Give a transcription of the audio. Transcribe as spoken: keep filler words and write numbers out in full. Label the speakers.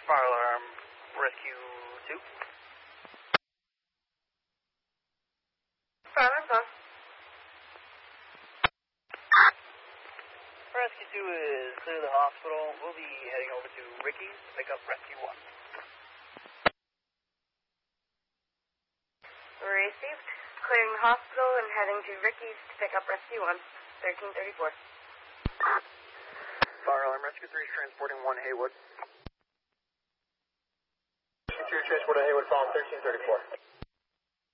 Speaker 1: Fire alarm, rescue two.
Speaker 2: Fire alarm's on.
Speaker 1: Rescue two is clear the hospital. We'll be heading over to Ricky's to pick up rescue one.
Speaker 2: Received. Clearing the hospital and heading to Ricky's to pick up rescue one. thirteen thirty-four.
Speaker 1: Fire alarm, rescue three is transporting one Haywood. Rescue two transporting Haywood, following thirteen thirty-four.